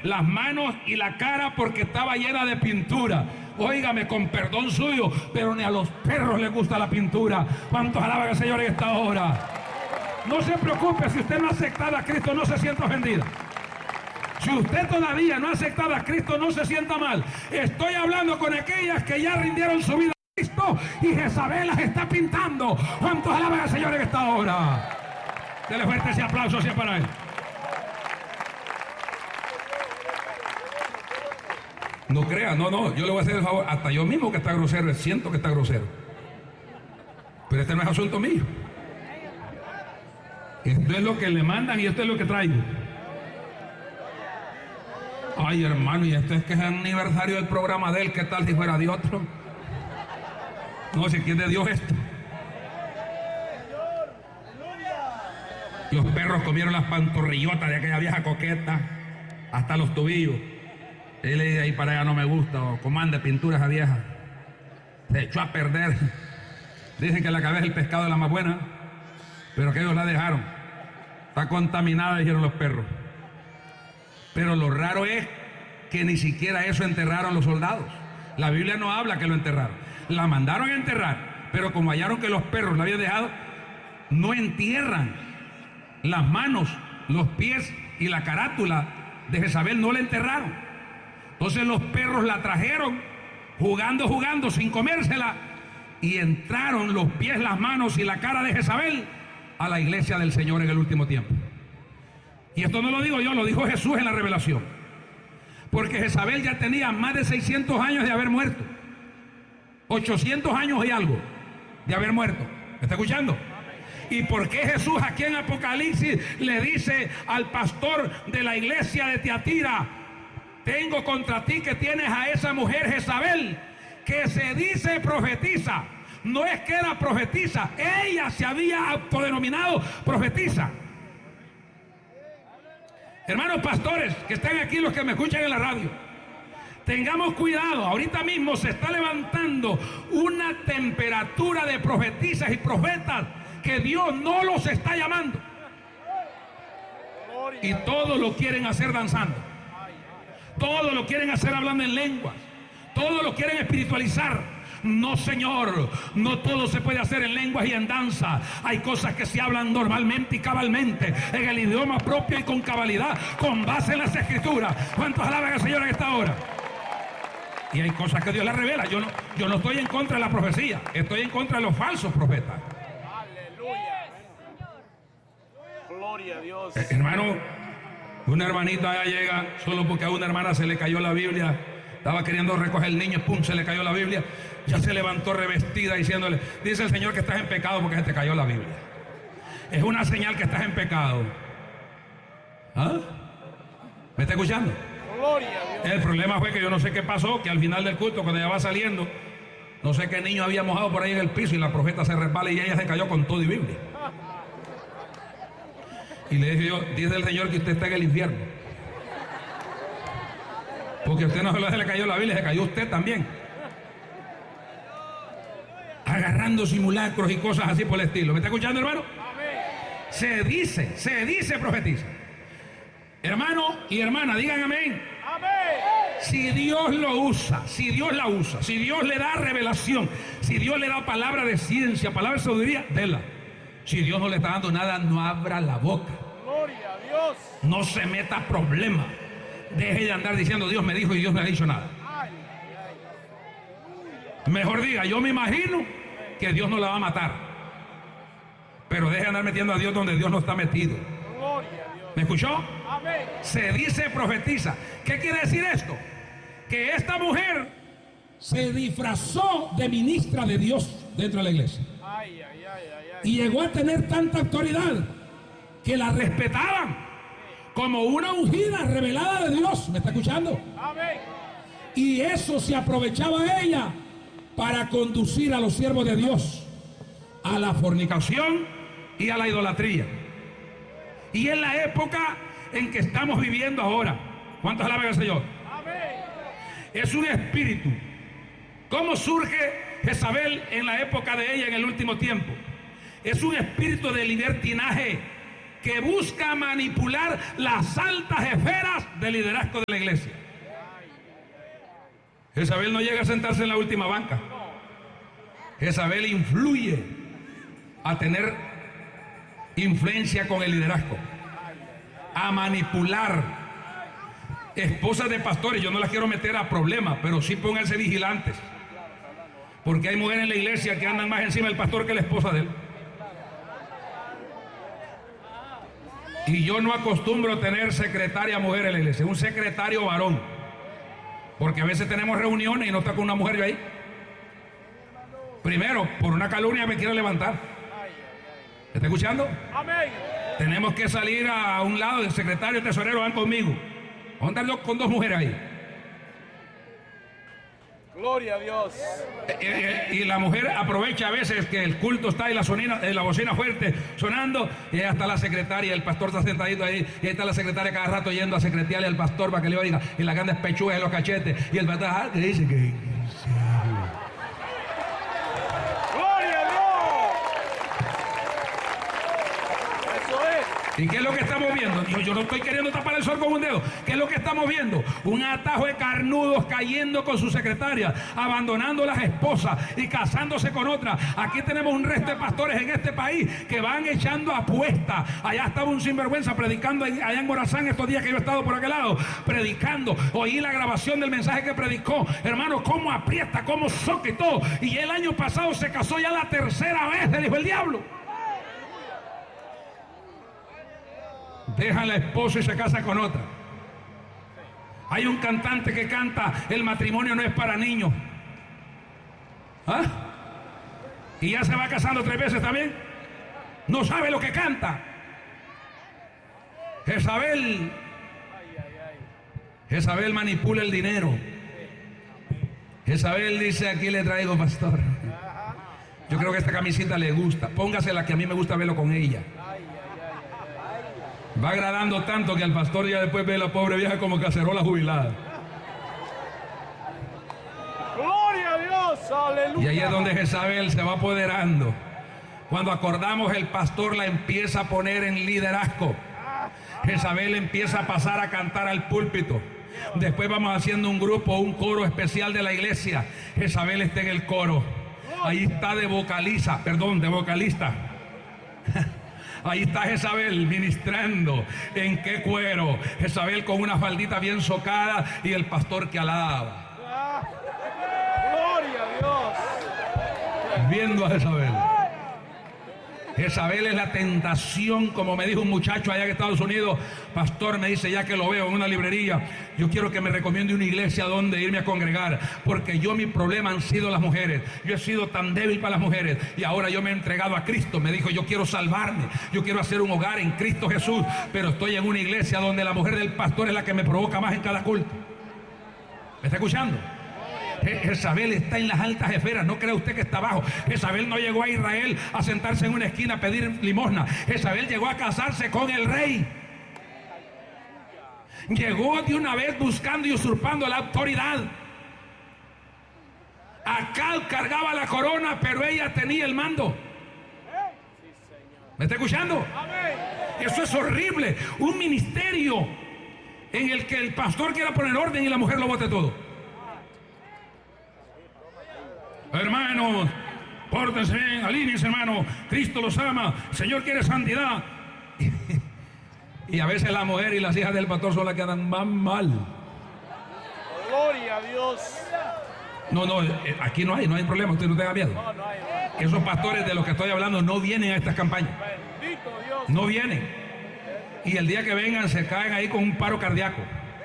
las manos y la cara porque estaba llena de pintura. Óigame, con perdón suyo, pero ni a los perros les gusta la pintura. ¿Cuántos alaban al Señor en esta hora? No se preocupe, si usted no ha aceptado a Cristo, no se sienta ofendida. Si usted todavía no ha aceptado a Cristo, no se sienta mal. Estoy hablando con aquellas que ya rindieron su vida a Cristo y Jezabel las está pintando. ¿Cuántos alaban al Señor en esta hora? Dele fuerte ese aplauso hacia para él. No crea, no, yo le voy a hacer el favor, hasta yo mismo que está grosero, siento que está grosero. Pero este no es asunto mío. Esto es lo que le mandan y esto es lo que traigo. Ay, hermano, y esto es que es el aniversario del programa de él, ¿qué tal si fuera de otro? No, si aquí es de Dios esto. Los perros comieron las pantorrillotas de aquella vieja coqueta, hasta los tobillos. Él le dice, ahí para allá no me gusta, o comanda pintura esa vieja. Se echó a perder. Dicen que la cabeza del pescado es la más buena, pero que ellos la dejaron. Está contaminada, dijeron los perros. Pero lo raro es que ni siquiera eso enterraron los soldados. La Biblia no habla que lo enterraron. La mandaron a enterrar, pero como hallaron que los perros la habían dejado, no entierran las manos, los pies y la carátula de Jezabel, no la enterraron. Entonces los perros la trajeron jugando sin comérsela, y entraron los pies, las manos y la cara de Jezabel a la iglesia del Señor en el último tiempo. Y esto no lo digo yo, lo dijo Jesús en la revelación, porque Jezabel ya tenía más de 600 años de haber muerto, 800 años y algo de haber muerto. ¿Me está escuchando? ¿Y por qué Jesús aquí en Apocalipsis le dice al pastor de la iglesia de Tiatira: tengo contra ti que tienes a esa mujer Jezabel, que se dice profetiza? No es que era profetiza, ella se había autodenominado profetiza. Hermanos pastores que están aquí, los que me escuchan en la radio, tengamos cuidado. Ahorita mismo se está levantando una temperatura de profetizas y profetas que Dios no los está llamando, y todos lo quieren hacer danzando, todos lo quieren hacer hablando en lenguas, todos lo quieren espiritualizar. No, señor, no todo se puede hacer en lenguas y en danza. Hay cosas que se hablan normalmente y cabalmente, en el idioma propio y con cabalidad, con base en las escrituras. ¿Cuántos alaban al Señor en esta hora? Y hay cosas que Dios las revela. Yo no estoy en contra de la profecía, estoy en contra de los falsos profetas. Aleluya. Gloria a Dios. Hermano, una hermanita allá llega solo porque a una hermana se le cayó la Biblia. Estaba queriendo recoger el niño, pum, se le cayó la Biblia. Ya se levantó revestida diciéndole: dice el Señor que estás en pecado porque se te cayó la Biblia. Es una señal que estás en pecado. ¿Ah? ¿Me está escuchando? Gloria a Dios. El problema fue que yo no sé qué pasó, que al final del culto, cuando ella va saliendo, no sé qué niño había mojado por ahí en el piso y la profeta se resbala y ella se cayó con todo y Biblia. Y le dije yo: dice el Señor que usted está en el infierno, porque usted no solo se le cayó la Biblia, se cayó usted también, agarrando simulacros y cosas así por el estilo. ¿Me está escuchando, hermano? Se dice profetiza. Hermano y hermana, digan amén. Amén. Si Dios lo usa, si Dios la usa, si Dios le da revelación, si Dios le da palabra de ciencia, palabra de sabiduría, déla. Si Dios no le está dando nada, no abra la boca. Gloria a Dios. No se meta problema. Deje de andar diciendo Dios me dijo y Dios no ha dicho nada. Mejor diga: yo me imagino que Dios no la va a matar. Pero deje de andar metiendo a Dios donde Dios no está metido. Gloria a Dios. ¿Me escuchó? Amén. Se dice profetiza. ¿Qué quiere decir esto? Que esta mujer se disfrazó de ministra de Dios dentro de la iglesia. Ay, ay, ay, ay, ay. Y llegó a tener tanta autoridad que la respetaban como una ungida revelada de Dios. ¿Me está escuchando? Amén. Y eso se aprovechaba ella para conducir a los siervos de Dios a la fornicación y a la idolatría. Y en la época en que estamos viviendo ahora, ¿cuántos alaban al Señor? Amén. Es un espíritu. ¿Cómo surge Jezabel en la época de ella en el último tiempo? Es un espíritu de libertinaje que busca manipular las altas esferas del liderazgo de la iglesia. Jezabel no llega a sentarse en la última banca. Jezabel influye a tener influencia con el liderazgo, a manipular esposas de pastores. Yo no las quiero meter a problemas, pero sí pónganse vigilantes, porque hay mujeres en la iglesia que andan más encima del pastor que la esposa de él. Y yo no acostumbro tener secretaria mujer en la iglesia, un secretario varón, porque a veces tenemos reuniones y no está con una mujer yo ahí. Primero, por una calumnia me quiero levantar. ¿Me está escuchando? Amén. Tenemos que salir a un lado, el secretario, el tesorero van conmigo. Vamos a andar con dos mujeres ahí. Gloria a Dios. Y la mujer aprovecha a veces que el culto está y la bocina fuerte sonando, y ahí está la secretaria, el pastor está sentadito ahí, y ahí está la secretaria cada rato yendo a secretearle al pastor para que le oiga, y las grandes pechugas en los cachetes, y el pastor que dice que... Gloria a Dios. Eso es. ¿Y qué es lo que estamos viendo? Yo no estoy queriendo tapar el sol con un dedo. ¿Qué es lo que estamos viendo? Un atajo de carnudos cayendo con su secretaria, abandonando las esposas y casándose con otras. Aquí tenemos un resto de pastores en este país que van echando apuestas. Allá estaba un sinvergüenza predicando allá en Morazán estos días que yo he estado por aquel lado, predicando. Oí la grabación del mensaje que predicó. Hermano, cómo aprieta, cómo soca y todo. Y el año pasado se casó ya la tercera vez, le dijo el diablo. Deja a la esposa y se casa con otra. Hay un cantante que canta: el matrimonio no es para niños. ¿Ah? Y ya se va casando 3 veces también. No sabe lo que canta. Jezabel manipula el dinero. Jezabel dice: aquí le traigo, pastor, yo creo que esta camisita le gusta, póngasela que a mí me gusta verlo con ella. Va agradando tanto que al pastor ya después ve a la pobre vieja como cacerola jubilada. Gloria a Dios. Aleluya. Y ahí es donde Jezabel se va apoderando. Cuando acordamos, el pastor la empieza a poner en liderazgo. Jezabel empieza a pasar a cantar al púlpito. Después vamos haciendo un grupo, un coro especial de la iglesia. Jezabel está en el coro. Ahí está de vocalista. Ahí está Jezabel ministrando. ¿En qué cuero? Jezabel con una faldita bien socada y el pastor que alaba. Gloria a Dios. Viendo a Jezabel. Jezabel es la tentación, como me dijo un muchacho allá en Estados Unidos. Pastor, me dice, ya que lo veo en una librería, yo quiero que me recomiende una iglesia donde irme a congregar, porque mi problema han sido las mujeres. Yo he sido tan débil para las mujeres y ahora yo me he entregado a Cristo. Me dijo, yo quiero salvarme, yo quiero hacer un hogar en Cristo Jesús, pero estoy en una iglesia donde la mujer del pastor es la que me provoca más en cada culto. ¿Me está escuchando? Jezabel está en las altas esferas, no crea usted que está abajo. Jezabel no llegó a Israel a sentarse en una esquina a pedir limosna. Jezabel llegó a casarse con el rey. Llegó de una vez buscando y usurpando la autoridad. Acab cargaba la corona, pero ella tenía el mando. ¿Me está escuchando? Eso es horrible. Un ministerio en el que el pastor quiera poner orden y la mujer lo bote todo. Hermanos, pórtense bien, alíñense, hermano. Cristo los ama, el Señor quiere santidad. Y a veces la mujer y las hijas del pastor son las que andan más mal. Gloria a Dios. No, aquí no hay problema, usted no tenga miedo. Esos pastores de los que estoy hablando no vienen a estas campañas. Bendito Dios. No vienen. Y el día que vengan se caen ahí con un paro cardíaco.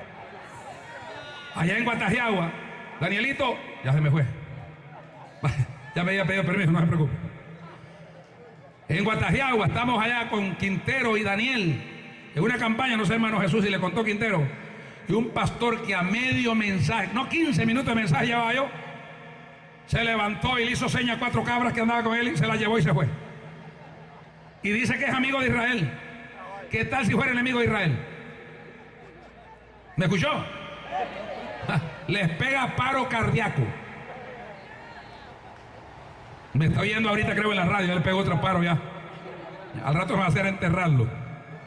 Allá en Guatajiagua, Danielito, ya se me fue. Ya me había pedido permiso, no se preocupe. En Guatajiagua estamos allá con Quintero y Daniel en una campaña, no sé, hermano Jesús, si le contó Quintero, y un pastor que a medio mensaje, no 15 minutos de mensaje llevaba yo, se levantó y le hizo seña a 4 cabras que andaba con él y se las llevó y se fue. Y dice que es amigo de Israel. ¿Qué tal si fuera enemigo de Israel? ¿Me escuchó? Les pega paro cardíaco. Me está oyendo ahorita, creo, en la radio. Ya le pegó otro paro ya. Al rato me va a hacer enterrarlo.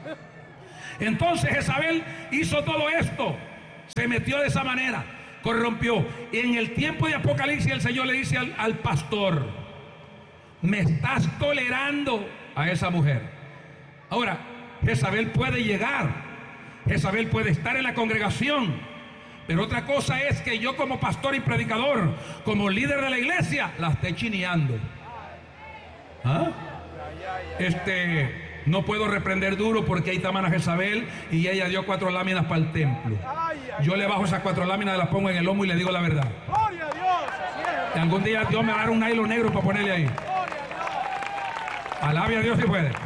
Entonces Jezabel hizo todo esto, se metió de esa manera, corrompió. En el tiempo de Apocalipsis el Señor le dice al pastor: me estás tolerando a esa mujer. Ahora, Jezabel puede llegar, Jezabel puede estar en la congregación, pero otra cosa es que yo como pastor y predicador, como líder de la iglesia, la esté chineando. ¿Ah? No puedo reprender duro porque ahí está hermana Jezabel y ella dio 4 láminas para el templo. Yo le bajo esas 4 láminas, las pongo en el lomo y le digo la verdad. Gloria a Dios. Así es. Y algún día Dios me va a dar un nylon negro para ponerle ahí. Alabe a Dios si puede.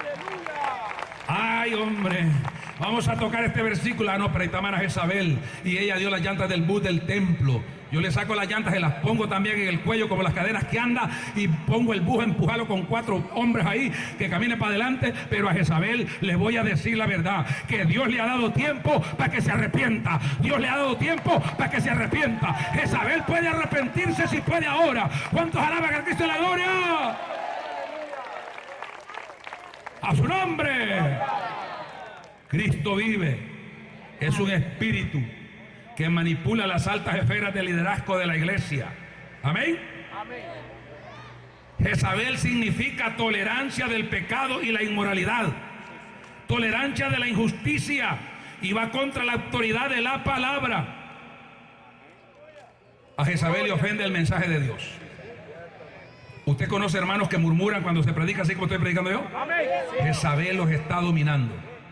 Ay, hombre, vamos a tocar este versículo. Ah, no, pero ahí está hermana Jezabel y ella dio las llantas del bus del templo. Yo le saco las llantas y las pongo también en el cuello como las cadenas que anda, y pongo el bus a empujarlo con 4 hombres ahí que camine para adelante. Pero a Jezabel le voy a decir la verdad, que Dios le ha dado tiempo para que se arrepienta. Dios le ha dado tiempo para que se arrepienta. Jezabel puede arrepentirse si puede ahora. ¿Cuántos alaban a Cristo en la gloria? A su nombre. Cristo vive. Es un espíritu que manipula las altas esferas de liderazgo de la iglesia. Amén. Amén. Jezabel significa tolerancia del pecado y la inmoralidad, tolerancia de la injusticia, y va contra la autoridad de la palabra. A Jezabel le ofende el mensaje de Dios. Usted conoce hermanos que murmuran cuando se predica así como estoy predicando yo. Amén. Jezabel los está dominando.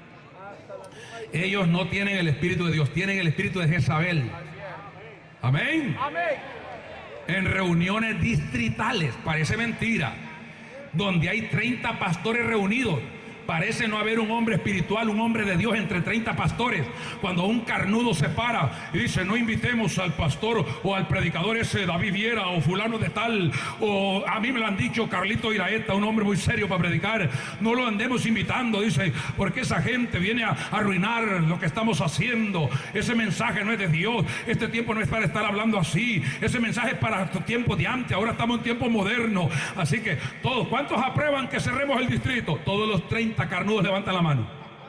Ellos no tienen el espíritu de Dios, tienen el espíritu de Jezabel. Amén. Amén. En reuniones distritales, parece mentira, donde hay 30 pastores reunidos, parece no haber un hombre espiritual, un hombre de Dios entre 30 pastores. Cuando un carnudo se para y dice: no invitemos al pastor o al predicador ese David Viera o fulano de tal, o a mí me lo han dicho Carlito Iraeta, un hombre muy serio para predicar, no lo andemos invitando, dice, porque esa gente viene a arruinar lo que estamos haciendo. Ese mensaje no es de Dios, este tiempo no es para estar hablando así, ese mensaje es para tiempos de antes, ahora estamos en tiempo moderno. Así que todos, ¿cuántos aprueban que cerremos el distrito? Todos los 30 carnudos levantan la mano.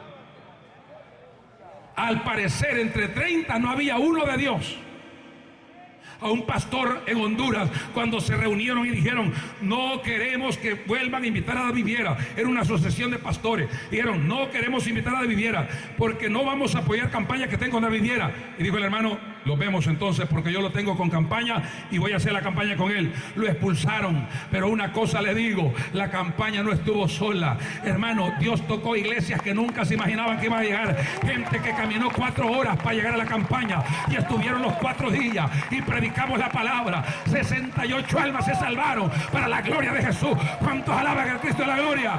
Al parecer entre 30 no había uno de Dios. A un pastor en Honduras, cuando se reunieron y dijeron: no queremos que vuelvan a invitar a David Viera, era una asociación de pastores, dijeron: no queremos invitar a David Viera porque no vamos a apoyar campaña que tenga con David Viera. Y dijo el hermano: lo vemos entonces, porque yo lo tengo con campaña y voy a hacer la campaña con él. Lo expulsaron. Pero una cosa le digo, la campaña no estuvo sola, hermano. Dios tocó iglesias que nunca se imaginaban que iban a llegar, gente que caminó 4 horas para llegar a la campaña, y estuvieron los 4 días y predicamos la palabra. 68 almas se salvaron para la gloria de Jesús. ¿Cuántos alaban a Cristo en la gloria?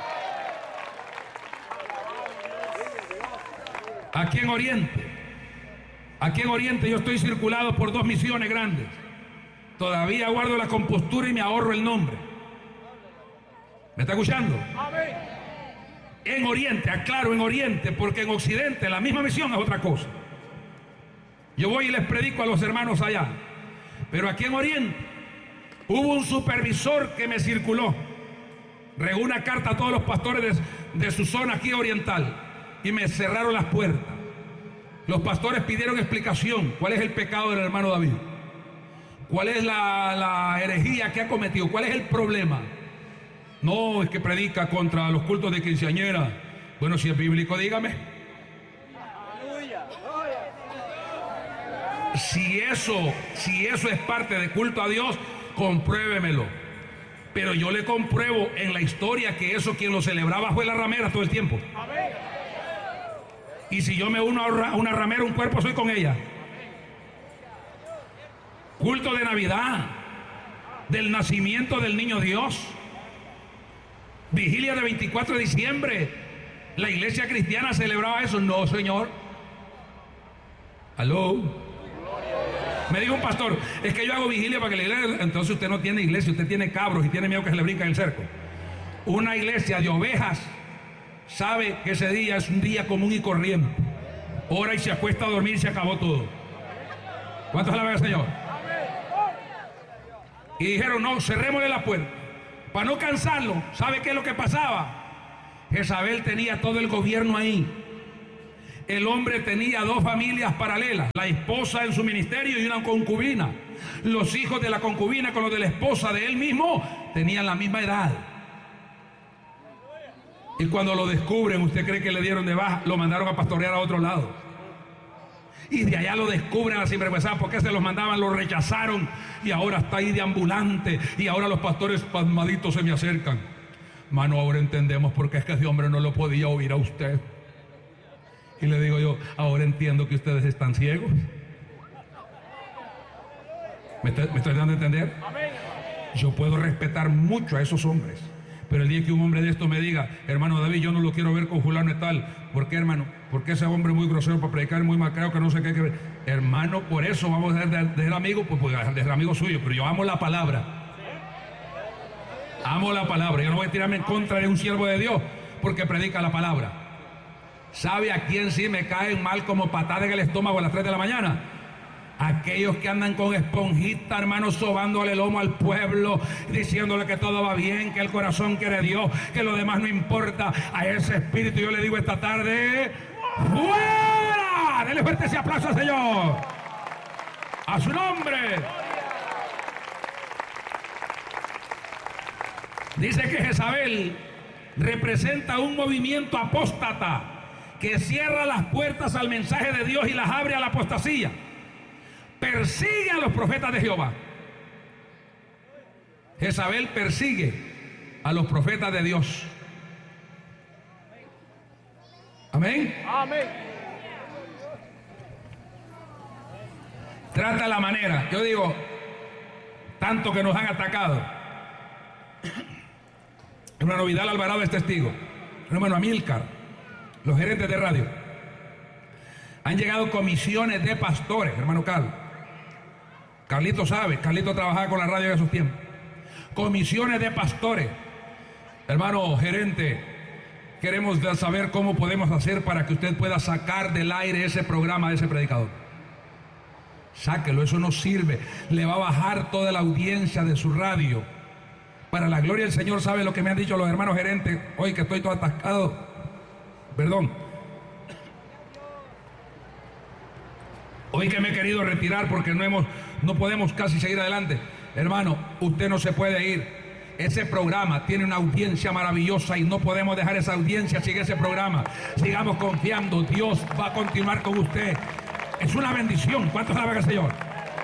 Aquí en Oriente yo estoy circulado por 2 misiones grandes. Todavía guardo la compostura y me ahorro el nombre. ¿Me está escuchando? Amén. En Oriente, aclaro, en Oriente, porque en Occidente la misma misión es otra cosa. Yo voy y les predico a los hermanos allá, pero aquí en Oriente hubo un supervisor que me circuló, regó una carta a todos los pastores de su zona aquí oriental, y me cerraron las puertas. Los pastores pidieron explicación. ¿Cuál es el pecado del hermano David? ¿Cuál es la herejía que ha cometido? ¿Cuál es el problema? No, es que predica contra los cultos de quinceañera. Bueno, si es bíblico, dígame. Si eso es parte de culto a Dios, compruébemelo. Pero yo le compruebo en la historia que eso quien lo celebraba fue la ramera todo el tiempo. Y si yo me uno a una ramera, un cuerpo soy con ella. Culto de Navidad, del nacimiento del niño Dios, vigilia de 24 de diciembre. ¿La iglesia cristiana celebraba eso? No, señor. ¿Aló? Me dijo un pastor: es que yo hago vigilia para que la iglesia. Entonces usted no tiene iglesia, usted tiene cabros y tiene miedo que se le brinquen el cerco. Una iglesia de ovejas sabe que ese día es un día común y corriente. Ora y se acuesta a dormir y se acabó todo. ¿Cuántos alaban al Señor? Y dijeron: no, cerrémosle la puerta para no cansarlo. ¿Sabe qué es lo que pasaba? Jezabel tenía todo el gobierno ahí. El hombre tenía dos familias paralelas, la esposa en su ministerio y una concubina. Los hijos de la concubina con los de la esposa de él mismo tenían la misma edad. Y cuando lo descubren, ¿usted cree que le dieron de baja? Lo mandaron a pastorear a otro lado. Y de allá lo descubren a sinvergüenza, porque se los mandaban, lo rechazaron y ahora está ahí de ambulante. Y ahora los pastores pasmaditos se me acercan. Mano, ahora entendemos por qué es que ese hombre no lo podía oír a usted. Y le digo yo, ahora entiendo que ustedes están ciegos. ¿Me estoy dando a entender? Yo puedo respetar mucho a esos hombres, pero el día que un hombre de esto me diga, hermano David, yo no lo quiero ver con fulano y tal, ¿por qué, hermano? Porque ese hombre es muy grosero para predicar, muy macreo, que no sé qué hay que ver. Hermano, por eso vamos a dejar de ser amigos, pues de ser amigo suyo, pero yo amo la palabra. Amo la palabra. Yo no voy a tirarme en contra de un siervo de Dios porque predica la palabra. ¿Sabe a quién sí me caen mal como patada en el estómago a las 3 de la mañana? Aquellos que andan con esponjita, hermano, sobándole el lomo al pueblo, diciéndole que todo va bien, que el corazón quiere Dios, que lo demás no importa. A ese espíritu yo le digo esta tarde, ¡fuera! Dele fuerte ese aplauso al Señor. A su nombre. Dice que Jezabel representa un movimiento apóstata que cierra las puertas al mensaje de Dios y las abre a la apostasía. Persigue a los profetas de Jehová. Jezabel persigue a los profetas de Dios. Amén. Amén. Trata la manera. Yo digo, tanto que nos han atacado. Hermano Vidal Alvarado es testigo. Hermano Amílcar, los gerentes de radio. Han llegado comisiones de pastores, hermano Carlito sabe, Carlito trabajaba con la radio en esos tiempos. Comisiones de pastores. Hermano gerente, queremos saber cómo podemos hacer para que usted pueda sacar del aire ese programa de ese predicador. Sáquelo, eso no sirve. Le va a bajar toda la audiencia de su radio. Para la gloria del Señor, ¿sabe lo que me han dicho los hermanos gerentes? Hoy que estoy todo atascado. Perdón. Hoy que me he querido retirar porque no podemos casi seguir adelante. Hermano, usted no se puede ir. Ese programa tiene una audiencia maravillosa y no podemos dejar esa audiencia sin ese programa. Sigamos confiando, Dios va a continuar con usted. Es una bendición. ¿Cuántos alaban al Señor?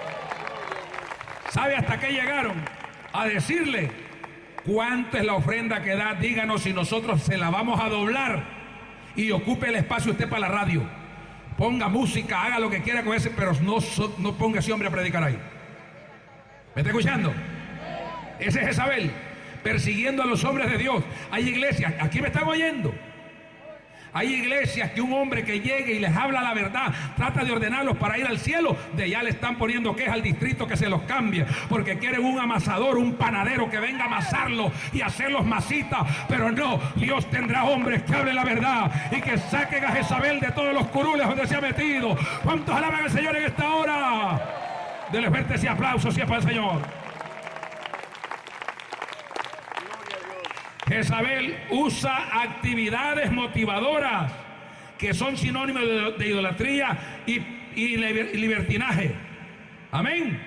¿Sabe hasta qué llegaron? A decirle, ¿cuánto es la ofrenda que da? Díganos si nosotros se la vamos a doblar y ocupe el espacio usted para la radio. Ponga música, haga lo que quiera con ese, pero no ponga ese hombre a predicar ahí. ¿Me está escuchando? Ese es Jezabel, persiguiendo a los hombres de Dios. Hay iglesias, aquí me están oyendo. Hay iglesias que un hombre que llegue y les habla la verdad, trata de ordenarlos para ir al cielo, de ya le están poniendo queja al distrito que se los cambie, porque quieren un amasador, un panadero que venga a amasarlo y hacerlos masitas. Pero no, Dios tendrá hombres que hablen la verdad y que saquen a Jezabel de todos los curules donde se ha metido. ¿Cuántos alaban al Señor en esta hora? Dele fuerte ese aplauso si es para el Señor. Jezabel usa actividades motivadoras que son sinónimos de idolatría y libertinaje. Amén.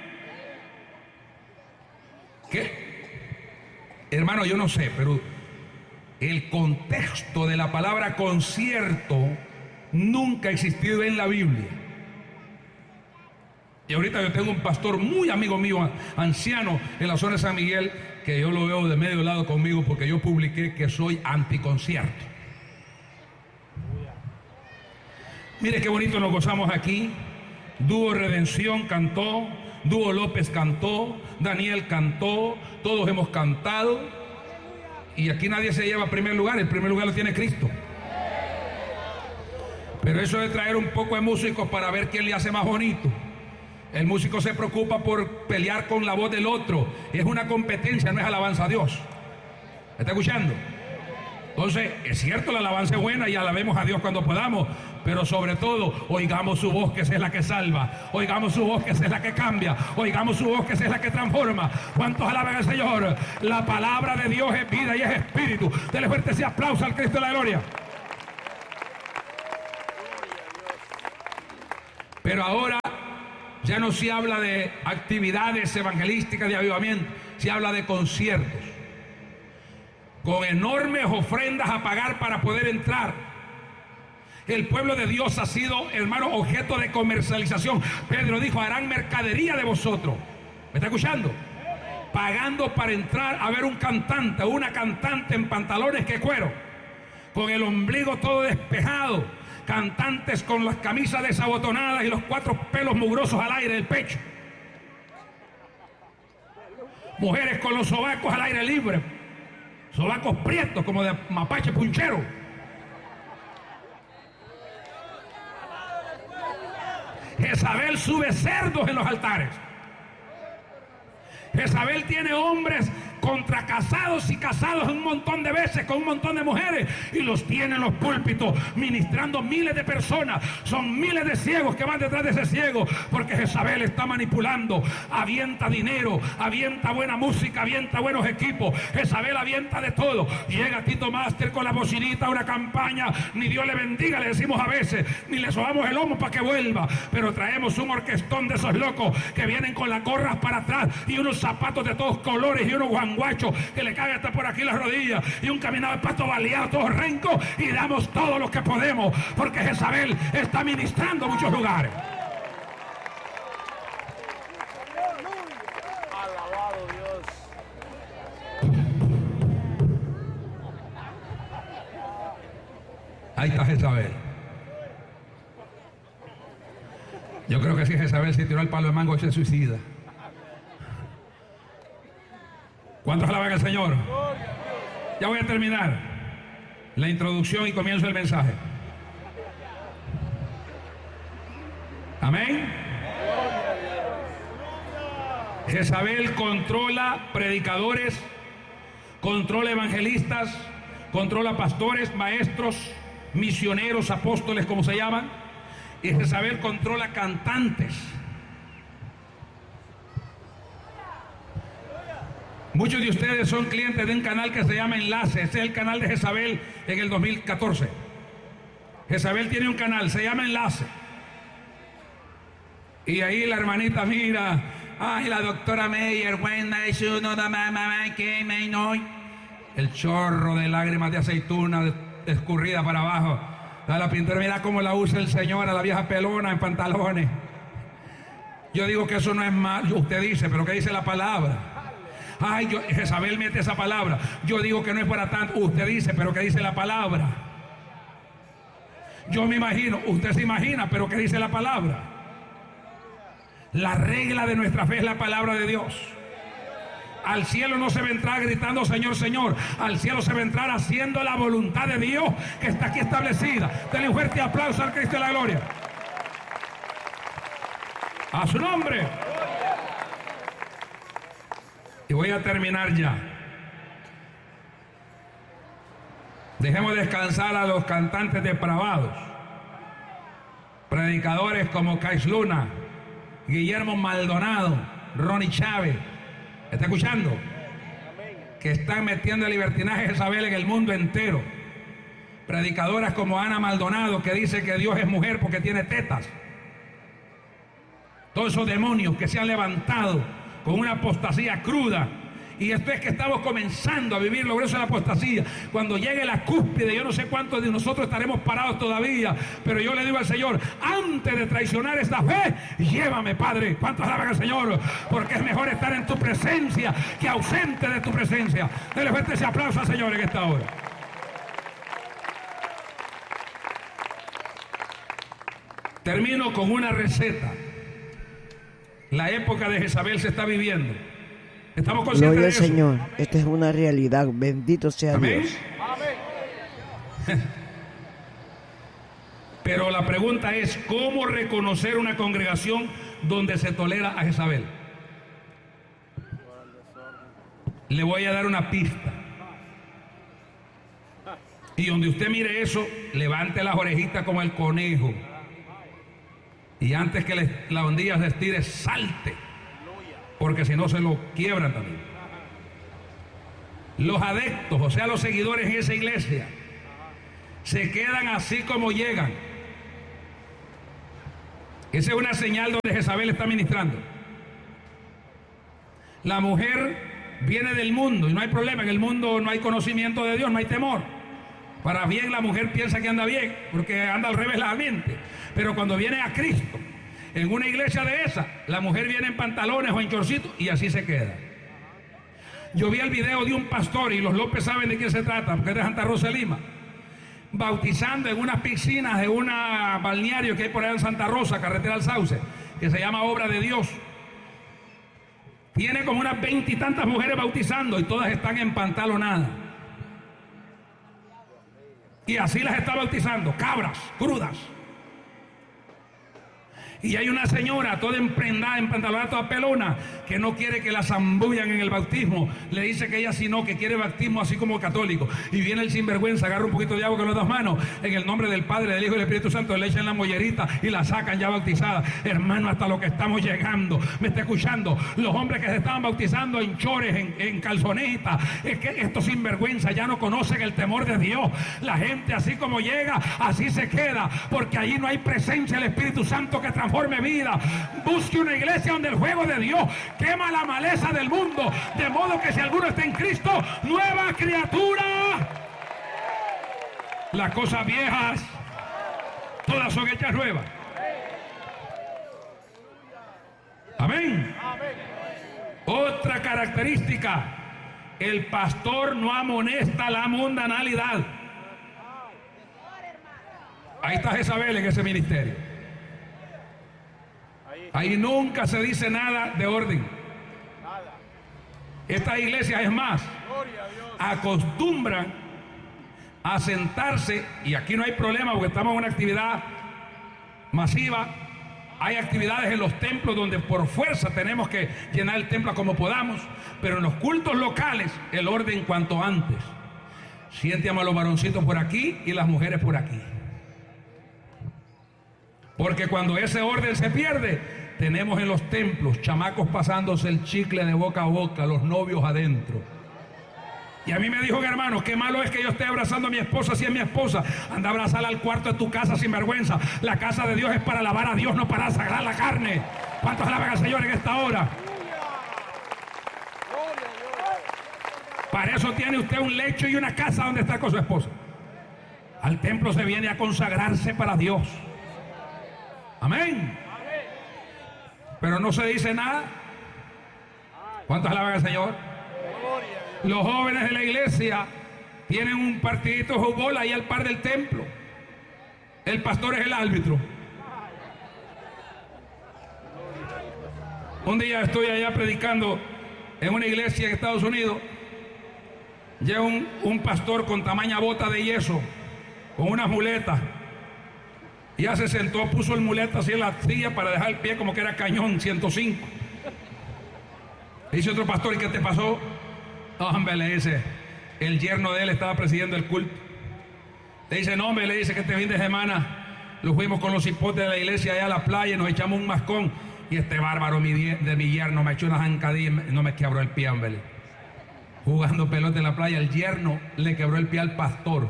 ¿Qué? Hermano, yo no sé, pero el contexto de la palabra concierto nunca ha existido en la Biblia. Y ahorita yo tengo un pastor muy amigo mío, anciano, en la zona de San Miguel, que yo lo veo de medio lado conmigo porque yo publiqué que soy anticoncierto. Mire qué bonito nos gozamos aquí. Dúo Redención cantó, Dúo López cantó, Daniel cantó, todos hemos cantado. Y aquí nadie se lleva primer lugar, el primer lugar lo tiene Cristo. Pero eso de traer un poco de músicos para ver quién le hace más bonito. El músico se preocupa por pelear con la voz del otro. Es una competencia, no es alabanza a Dios. ¿Me está escuchando? Entonces, es cierto, la alabanza es buena y alabemos a Dios cuando podamos, pero sobre todo, oigamos su voz, que esa es la que salva. Oigamos su voz, que esa es la que cambia. Oigamos su voz, que esa es la que transforma. ¿Cuántos alaban al Señor? La palabra de Dios es vida y es espíritu. Dele fuerte ese aplauso al Cristo de la gloria. Pero ahora ya no se habla de actividades evangelísticas de avivamiento, se habla de conciertos, con enormes ofrendas a pagar para poder entrar. El pueblo de Dios ha sido, hermano, objeto de comercialización. Pedro dijo: harán mercadería de vosotros. ¿Me está escuchando? Pagando para entrar a ver un cantante o una cantante en pantalones que cuero, con el ombligo todo despejado, cantantes con las camisas desabotonadas y los 4 pelos mugrosos al aire del pecho, mujeres con los sobacos al aire libre, sobacos prietos como de mapache punchero. Jezabel sube cerdos en los altares. Jezabel tiene hombres contra casados y casados un montón de veces con un montón de mujeres, y los tiene en los púlpitos ministrando miles de personas. Son miles de ciegos que van detrás de ese ciego, porque Jezabel está manipulando. Avienta dinero, avienta buena música, avienta buenos equipos. Jezabel avienta de todo. Llega Tito Master con la bocinita a una campaña, ni Dios le bendiga, le decimos a veces, ni le sobamos el lomo para que vuelva, pero traemos un orquestón de esos locos que vienen con las gorras para atrás y unos zapatos de todos colores y unos guanguachos que le caen hasta por aquí las rodillas y un caminado de pato baleado, todos rencos, y damos todo lo que podemos, porque Jezabel está ministrando en muchos lugares. Alabado Dios. Ahí está Jezabel. Yo creo que si Jezabel se tiró el palo de mango, se suicida. ¿Cuántos alaban al Señor? Ya voy a terminar la introducción y comienzo el mensaje. Amén. Jezabel controla predicadores, controla evangelistas, controla pastores, maestros, misioneros, apóstoles, como se llaman. Y Jezabel controla cantantes. Muchos de ustedes son clientes de un canal que se llama Enlace. Ese es el canal de Jezabel en el 2014. Jezabel tiene un canal, se llama Enlace. Y ahí la hermanita mira, ay, la doctora Meyer, el chorro de lágrimas de aceituna escurrida para abajo. A la pintura, mira cómo la usa el Señor, a la vieja pelona en pantalones. Yo digo que eso no es mal, usted dice, pero ¿qué dice la palabra? Ay, Jezabel mete esa palabra. Yo digo que no es para tanto. Usted dice, pero ¿qué dice la palabra? Yo me imagino, usted se imagina, pero ¿qué dice la palabra? La regla de nuestra fe es la palabra de Dios. Al cielo no se va a entrar gritando Señor, Señor. Al cielo se va a entrar haciendo la voluntad de Dios que está aquí establecida. Denle un fuerte aplauso al Cristo de la gloria. A su nombre. Y voy a terminar ya. Dejemos descansar a los cantantes depravados, predicadores como Cais Luna, Guillermo Maldonado, Ronnie Chávez. ¿Está escuchando? Que están metiendo el libertinaje de Jezabel en el mundo entero. Predicadoras como Ana Maldonado, que dice que Dios es mujer porque tiene tetas. Todos esos demonios que se han levantado con una apostasía cruda. Y esto es que estamos comenzando a vivir lo grueso de la apostasía. Cuando llegue la cúspide, yo no sé cuántos de nosotros estaremos parados todavía, pero yo le digo al Señor, antes de traicionar esta fe, llévame, Padre. ¿Cuántos alaban al Señor? Porque es mejor estar en tu presencia que ausente de tu presencia. Dele fuerte ese aplauso al Señor en esta hora. Termino con una receta. La época de Jezabel se está viviendo. ¿Estamos conscientes Gloria de al eso? Señor. Esta es una realidad. Bendito sea ¿Amén? Dios. Pero la pregunta es, ¿cómo reconocer una congregación donde se tolera a Jezabel? Le voy a dar una pista. Y donde usted mire eso, levante las orejitas como el conejo. Y antes que la ondilla se estire, salte. Porque si no se lo quiebran también. Los adeptos, o sea, los seguidores en esa iglesia, se quedan así como llegan. Esa es una señal donde Jezabel está ministrando. La mujer viene del mundo y no hay problema, en el mundo no hay conocimiento de Dios, no hay temor. Para bien la mujer piensa que anda bien, porque anda al revés la mente. Pero cuando viene a Cristo, en una iglesia de esa, la mujer viene en pantalones o en chorcitos y así se queda. Yo vi el video de un pastor, y los López saben de qué se trata, porque es de Santa Rosa de Lima, bautizando en unas piscinas de un balneario que hay por allá en Santa Rosa, carretera al Sauce, que se llama Obra de Dios. Tiene como unas 20 y tantas mujeres bautizando y todas están empantalonadas. Y así las está bautizando, cabras, crudas. Y hay una señora toda emprendada, empantalonada, toda pelona, que no quiere que la zambullan en el bautismo. Le dice que ella sí no, que quiere bautismo así como católico. Y viene el sinvergüenza, agarra un poquito de agua con las dos manos, en el nombre del Padre, del Hijo y del Espíritu Santo, le echan la mollerita y la sacan ya bautizada. Hermano, hasta lo que estamos llegando. ¿Me está escuchando? Los hombres que se estaban bautizando en chores, en calzonetas, es que estos sinvergüenza ya no conocen el temor de Dios. La gente así como llega, así se queda, porque allí no hay presencia del Espíritu Santo que transforme vida. Busque una iglesia donde el fuego de Dios quema la maleza del mundo, de modo que si alguno está en Cristo, nueva criatura. Las cosas viejas todas son hechas nuevas. Amén. Otra característica: el pastor no amonesta la mundanalidad. Ahí está Jezabel en ese ministerio. Ahí nunca se dice nada de orden. Estas iglesias, es más, acostumbran a sentarse, y aquí no hay problema porque estamos en una actividad masiva. Hay actividades en los templos donde por fuerza tenemos que llenar el templo como podamos, pero en los cultos locales el orden cuanto antes. Siéntame a los varoncitos por aquí y las mujeres por aquí. Porque cuando ese orden se pierde, tenemos en los templos chamacos pasándose el chicle de boca a boca, los novios adentro. Y a mí me dijo un hermano: qué malo es que yo esté abrazando a mi esposa si es mi esposa. Anda a abrazarla al cuarto de tu casa sin vergüenza. La casa de Dios es para alabar a Dios, no para sagrar la carne. ¿Cuántos alaban al Señor en esta hora? Para eso tiene usted un lecho y una casa donde estar con su esposa. Al templo se viene a consagrarse para Dios. Amén. Pero no se dice nada. ¿Cuántos alaban al Señor? Los jóvenes de la iglesia tienen un partidito de fútbol ahí al par del templo. El pastor es el árbitro. Un día estoy allá predicando en una iglesia en Estados Unidos. Llega un pastor con tamaña bota de yeso, con unas muletas. Ya se sentó, puso el muleta así en la silla para dejar el pie como que era cañón 105. Le dice otro pastor: ¿y qué te pasó? No, hombre, le dice, el yerno de él estaba presidiendo el culto. Le dice: no, hombre, le dice que este fin de semana lo fuimos con los hipotes de la iglesia allá a la playa y nos echamos un mascón. Y este bárbaro de mi yerno me echó una zancadilla y no me quebró el pie, hombre. Jugando pelota en la playa, el yerno le quebró el pie al pastor.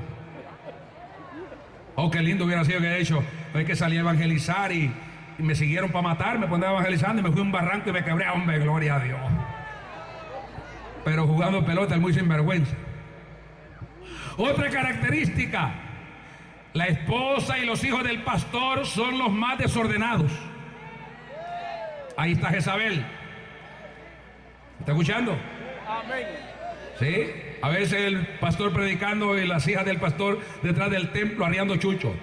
Oh, qué lindo hubiera sido que de hecho, hoy que salí a evangelizar y me siguieron para matarme, me andaba evangelizando y me fui a un barranco y me quebré, hombre, gloria a Dios. Pero jugando pelota es muy sinvergüenza. Otra característica: la esposa y los hijos del pastor son los más desordenados. Ahí está Jezabel. ¿Está escuchando? Amén. Sí, a veces el pastor predicando y las hijas del pastor detrás del templo arriando chucho.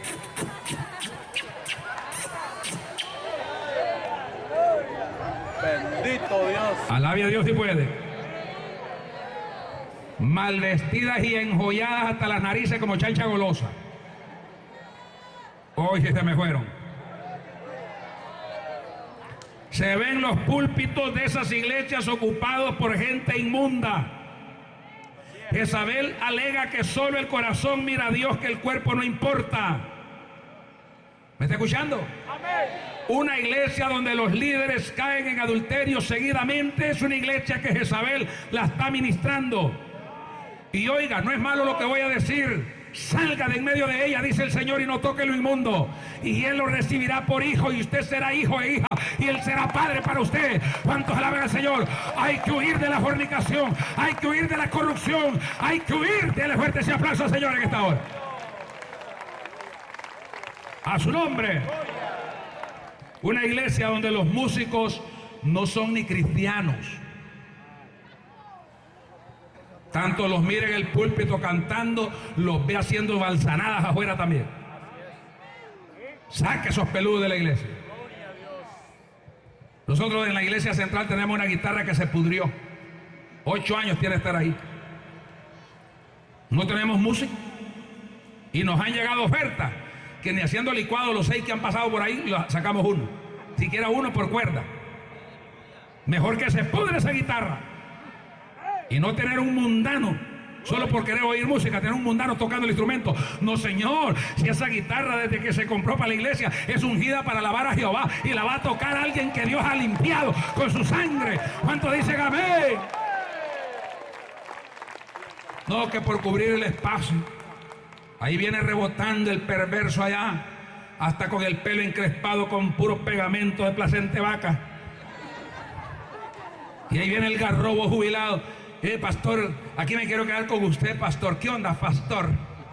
Bendito Dios. Alabe a Dios si puede. Mal vestidas y enjolladas hasta las narices como chancha golosa. Hoy sí se me fueron. Se ven los púlpitos de esas iglesias ocupados por gente inmunda. Jezabel alega que solo el corazón mira a Dios, que el cuerpo no importa. ¿Me está escuchando? Amén. Una iglesia donde los líderes caen en adulterio seguidamente es una iglesia que Jezabel la está ministrando. Y oiga, no es malo lo que voy a decir. salga de en medio de ella, dice el Señor, y no toque lo inmundo. Y él lo recibirá por hijo, y usted será hijo e hija, y él será padre para usted. ¿Cuántos alaban al Señor? Hay que huir de la fornicación, hay que huir de la corrupción, hay que huir. Dele fuerte ese aplauso al Señor en esta hora. A su nombre. Una iglesia donde los músicos no son ni cristianos. Tanto los mire en el púlpito cantando, los ve haciendo balsanadas afuera también. Saque esos peludos de la iglesia. Nosotros en la iglesia central tenemos una guitarra que se pudrió. 8 años tiene estar ahí. No tenemos música. Y nos han llegado ofertas que ni haciendo licuado los 6 que han pasado por ahí, sacamos uno. Siquiera uno por cuerda. Mejor que se pudre esa guitarra. Y no tener un mundano solo por querer oír música, tener un mundano tocando el instrumento. No, señor, si esa guitarra desde que se compró para la iglesia es ungida para alabar a Jehová, y la va a tocar alguien que Dios ha limpiado con su sangre. ¿Cuántos dicen amén? No, que por cubrir el espacio, ahí viene rebotando el perverso allá, hasta con el pelo encrespado con puros pegamentos de placenta vaca. Y ahí viene el garrobo jubilado. Pastor, aquí me quiero quedar con usted, pastor. ¿Qué onda, pastor?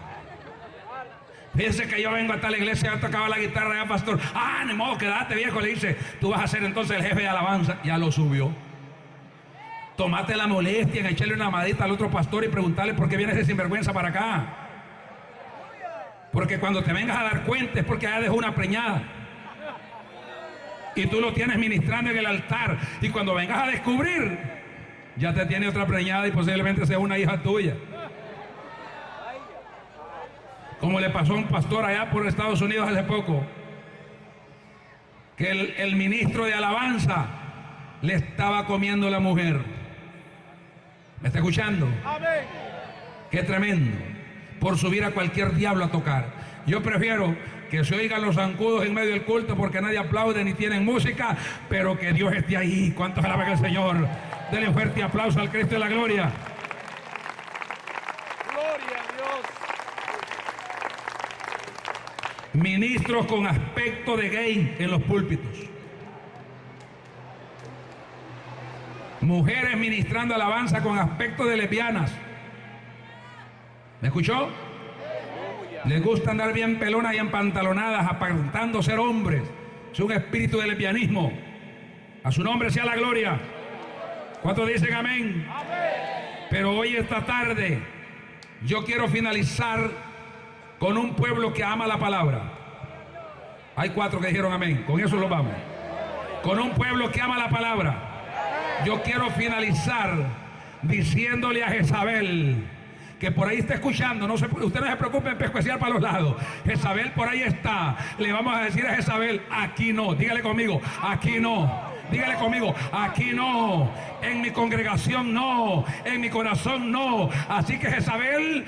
Fíjese que yo vengo a tal iglesia, ya tocaba la guitarra ya, pastor. Ah, ni modo, quédate, viejo. Le dice, tú vas a ser entonces el jefe de alabanza. Ya lo subió. Tomate la molestia en echarle una llamadita al otro pastor y preguntarle por qué viene ese sinvergüenza para acá. Porque cuando te vengas a dar cuenta es porque ya dejó una preñada. Y tú lo tienes ministrando en el altar. Y cuando vengas a descubrir, ya te tiene otra preñada y posiblemente sea una hija tuya. Como le pasó a un pastor allá por Estados Unidos hace poco, que el ministro de alabanza le estaba comiendo la mujer. ¿Me está escuchando? Amén. Qué tremendo. Por subir a cualquier diablo a tocar. Yo prefiero que se oigan los zancudos en medio del culto porque nadie aplaude ni tienen música, pero que Dios esté ahí. ¿Cuántos alaban al Señor? Denle un fuerte aplauso al Cristo de la gloria. Gloria a Dios. Ministros con aspecto de gay en los púlpitos. Mujeres ministrando alabanza con aspecto de lesbianas. ¿Me escuchó? Les gusta andar bien pelonas y empantalonadas, aparentando ser hombres. Es un espíritu de lesbianismo. A su nombre sea la gloria. ¿Cuántos dicen amén? Pero hoy, esta tarde, yo quiero finalizar con un pueblo que ama la palabra. Hay 4 que dijeron amén. Con eso lo vamos. Con un pueblo que ama la palabra. Yo quiero finalizar diciéndole a Jezabel, que por ahí está escuchando, usted no se preocupe en pescueciar para los lados. Jezabel por ahí está. Le vamos a decir a Jezabel, aquí no. Dígale conmigo, aquí no. Dígale conmigo, aquí no. En mi congregación no. En mi corazón no. Así que Jezabel,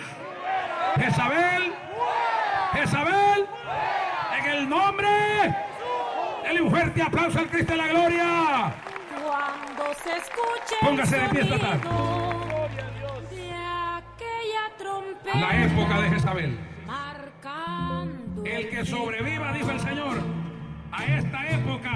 en el nombre, denle un fuerte aplauso al Cristo de la gloria. Cuando se escuche Póngase de pie esta tarde. de aquella trompeta, La época de Jezabel. marcando El que sobreviva, dijo el Señor, a esta época,